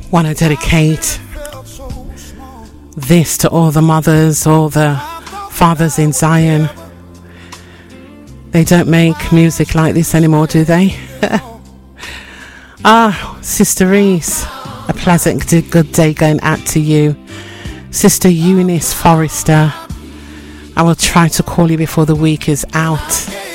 Want to dedicate this to all the mothers, all the fathers in Zion. They don't make music like this anymore, do they? Sister Reese, a pleasant good day going out to you. Sister Eunice Forrester, I will try to call you before the week is out.